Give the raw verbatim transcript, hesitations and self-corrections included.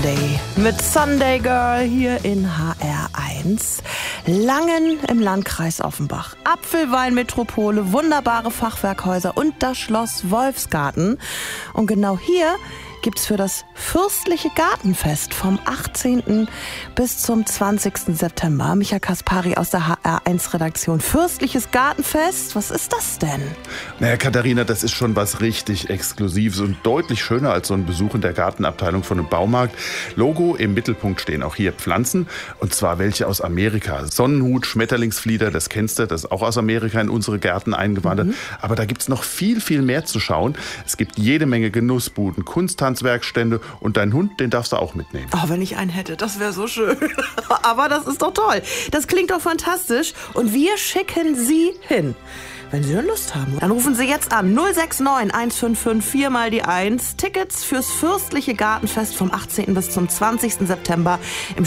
Monday mit Sunday Girl hier in H R eins. Langen im Landkreis Offenbach. Apfelweinmetropole, wunderbare Fachwerkhäuser und das Schloss Wolfsgarten. Und genau hier gibt's für das Fürstliche Gartenfest vom achtzehnten bis zum zwanzigsten September. Micha Kaspari aus der H R eins Redaktion. Fürstliches Gartenfest, was ist das denn? Naja, Katharina, das ist schon was richtig Exklusives und deutlich schöner als so ein Besuch in der Gartenabteilung von einem Baumarkt. Logo, im Mittelpunkt stehen auch hier Pflanzen, und zwar welche aus Amerika. Sonnenhut, Schmetterlingsflieder, das kennst du, das ist auch aus Amerika in unsere Gärten eingewandert. Mhm. Aber da gibt's noch viel, viel mehr zu schauen. Es gibt jede Menge Genussbuden, Kunsthandwerkstände, und deinen Hund, den darfst du auch mitnehmen. Oh, wenn ich einen hätte, das wäre so schön. Aber das ist doch toll. Das klingt doch fantastisch. Und wir schicken Sie hin. Wenn Sie dann Lust haben, dann rufen Sie jetzt an null sechs neun eins fünf fünf vier mal die eins. Tickets fürs Fürstliche Gartenfest vom achtzehnten bis zum zwanzigsten September im